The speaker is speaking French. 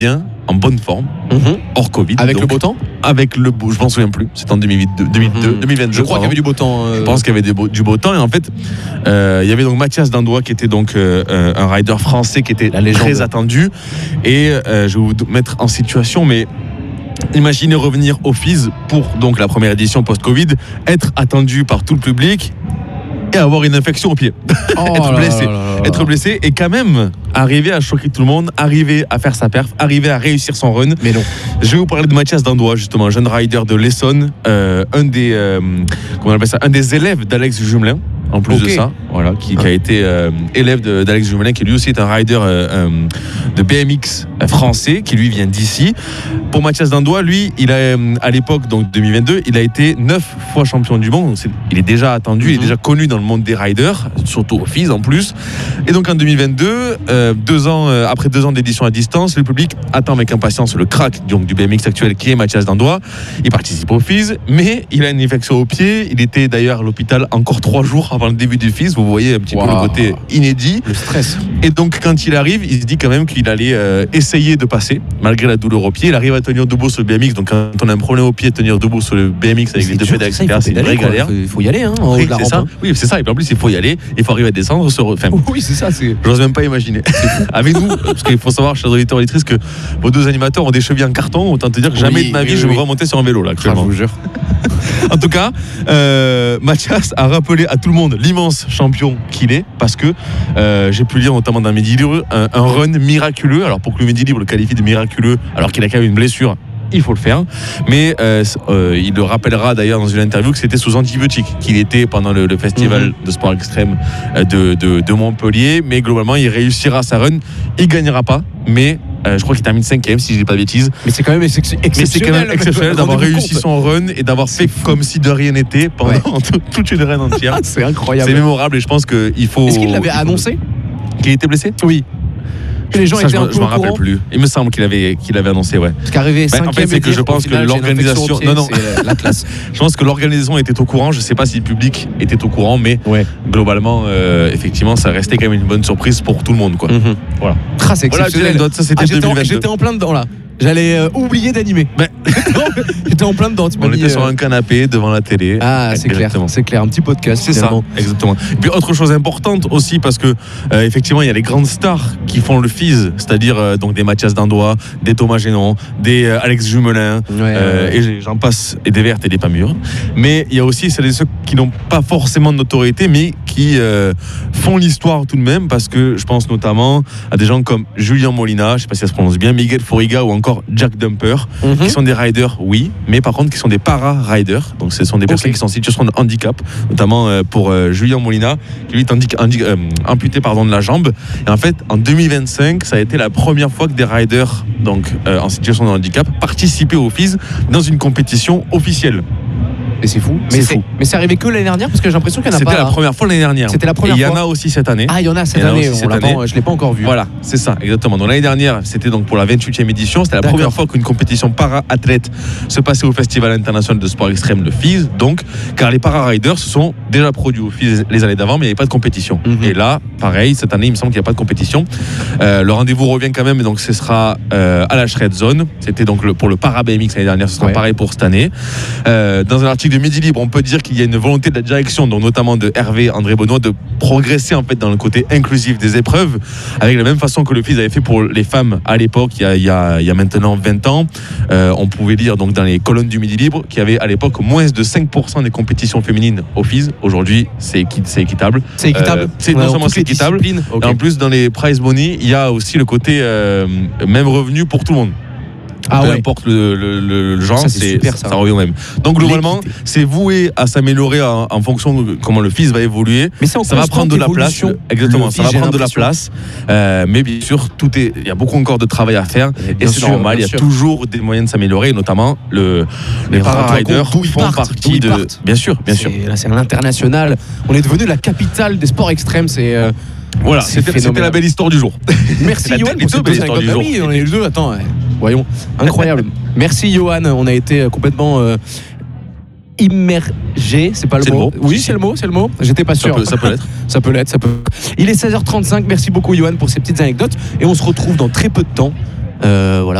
bien, en bonne forme, hors Covid. Avec le beau temps. Avec le beau, je m'en souviens plus. C'était en 2022. Je crois qu'il y avait du beau temps. Je pense qu'il y avait du beau temps. Et en fait, il y avait donc Mathias Dandois qui était donc un rider français qui était très attendu. Et je vais vous mettre en situation, mais imaginez revenir au FIS pour donc la première édition post-Covid, être attendu par tout le public et avoir une infection au pied, être blessé et quand même arriver à choquer tout le monde, arriver à faire sa perf, arriver à réussir son run. Mais non. Je vais vous parler de Mathias Dandois, justement, jeune rider de l'Essonne, un des élèves d'Alex Jumelin. En plus de ça, voilà, qui a été élève d'Alex Jumelin, qui lui aussi est un rider de BMX français, qui lui vient d'ici. Pour Mathias Dandois, lui, il a à l'époque, donc 2022, il a été 9 fois champion du monde. Donc il est déjà attendu, il est déjà connu dans le monde des riders, surtout au FIS en plus. Et donc en 2022, après 2 ans d'édition à distance, le public attend avec impatience le crack donc, du BMX actuel qui est Mathias Dandois. Il participe au FIS, mais il a une infection au pied. Il était d'ailleurs à l'hôpital encore 3 jours avant le début du FIS. Vous voyez un petit peu le côté inédit. Le stress. Et donc quand il arrive, il se dit quand même qu'il allait essayer de passer, malgré la douleur au pied. Il arrive à tenir debout sur le BMX. Donc quand on a un problème au pied, tenir debout sur le BMX avec les 2 pédales, etc., c'est une vraie galère. Il faut y aller, hein, en haut de la rampe. Ça. Oui, c'est ça. Et puis en plus, il faut y aller. Il faut arriver à descendre. Oui, c'est ça. J'ose même pas imaginer. Avec nous, parce qu'il faut savoir, chers auditeurs et auditrices, que vos 2 animateurs ont des chevilles en carton. Autant te dire que jamais de ma vie, je me vois monter sur un vélo, là, actuellement. Je vous jure. En tout cas, Mathias a rappelé à tout le monde l'immense champion qu'il est, parce que j'ai pu lire notamment dans le Midi Libre un run miraculeux. Alors pour que le Midi Libre le qualifie de miraculeux, alors qu'il a quand même une blessure, il faut le faire. Mais il le rappellera d'ailleurs dans une interview que c'était sous antibiotiques qu'il était pendant le festival de sport extrême de Montpellier. Mais globalement, il réussira sa run. Il gagnera pas, mais je crois qu'il termine 5e si je dis pas de bêtises. Mais c'est quand même exceptionnel d'avoir réussi son run et d'avoir fait comme si de rien n'était pendant toute une run entière. C'est incroyable. C'est mémorable et je pense qu'il faut. Est-ce qu'il l'avait annoncé qu'il était blessé? Oui. Les gens étaient un peu je m'en rappelle plus. Il me semble qu'il avait annoncé, ouais. Parce qu'arriver 5e, en fait, c'est que je pense que l'organisation, c'est la classe. Je pense que l'organisation était au courant. Je sais pas si le public était au courant, mais globalement, effectivement, ça restait quand même une bonne surprise pour tout le monde, quoi. Voilà. C'est exceptionnel. Ça c'était 2022. J'étais en plein dedans là. J'allais oublier d'animer. J'étais en plein dedans. On était sur un canapé devant la télé. Ah, c'est clair. C'est clair. Un petit podcast. C'est ça. Exactement. Et puis autre chose importante aussi, parce que effectivement, il y a les grandes stars qui font le FIS, c'est-à-dire donc des Mathias Dandois, des Thomas Génon, des Alex Jumelin, et j'en passe, et des vertes et des pas mûres. Mais il y a aussi ceux qui n'ont pas forcément de notoriété, mais qui font l'histoire tout de même, parce que je pense notamment à des gens comme Julien Molina, je sais pas si ça se prononce bien, Miguel Foriga ou encore Jack Dumper, qui sont des riders, oui, mais par contre qui sont des para-riders. Donc ce sont des personnes qui sont en situation de handicap, notamment pour Julien Molina, qui lui est amputé de la jambe. Et en fait, en 2025, ça a été la première fois que des riders donc, en situation de handicap participaient au FIS dans une compétition officielle. Et c'est fou. Mais c'est arrivé que l'année dernière, parce que j'ai l'impression qu'il y en a pas. C'était la première fois l'année dernière. C'était la première fois. Et il y en a aussi cette année. Ah, il y en a cette année. Je l'ai pas encore vu. Voilà, c'est ça, exactement. Donc l'année dernière, c'était donc pour la 28e édition. C'était la première fois qu'une compétition para-athlète se passait au Festival international de sport extrême, le FIS. Donc, car les para-riders se sont déjà produits au FIS les années d'avant, mais il n'y avait pas de compétition. Et là, pareil, cette année, il me semble qu'il n'y a pas de compétition. Le rendez-vous revient quand même, et donc ce sera à la Shred Zone. C'était donc pour le para-BMX l'année dernière, ce sera pareil pour cette année. Dans un article de Midi Libre, on peut dire qu'il y a une volonté de la direction, donc notamment de Hervé André Benoît, de progresser en fait dans le côté inclusif des épreuves, avec la même façon que le FIS avait fait pour les femmes à l'époque, il y a maintenant 20 ans. On pouvait lire donc dans les colonnes du Midi Libre qu'il y avait à l'époque moins de 5% des compétitions féminines au FIS. Aujourd'hui, c'est équitable. C'est équitable. Non seulement c'est équitable, et en plus dans les prize money, il y a aussi le côté même revenu pour tout le monde. Peu importe le genre, ça revient au même. Donc globalement, c'est voué à s'améliorer en fonction de comment le FIS va évoluer. Mais ça va prendre de la place. Exactement, ça va prendre de la place. Mais bien sûr, il y a beaucoup encore de travail à faire. Et c'est normal, il y a toujours des moyens de s'améliorer, notamment les para-riders font partie de. Bien sûr. Là, c'est l'international. On est devenu la capitale des sports extrêmes. Voilà, c'était la belle histoire du jour. Merci Johan pour cette belle histoire du jour. Oui, on est les deux. Attends, voyons, incroyable. Merci Johan, on a été complètement immergé, c'est pas le mot. Oui, c'est le mot. J'étais pas sûr. Ça peut l'être. Ça peut l'être. Il est 16h35. Merci beaucoup Johan pour ces petites anecdotes et on se retrouve dans très peu de temps Voilà.